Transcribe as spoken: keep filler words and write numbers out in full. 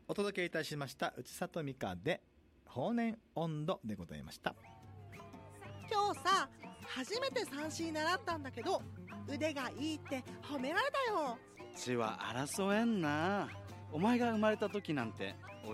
お届けいたしました内里美香で法然温度でございました。 今日さ初めて三振習ったんだけど腕がいいって褒められたよ。 血は争えんな。お前が生まれた時なんて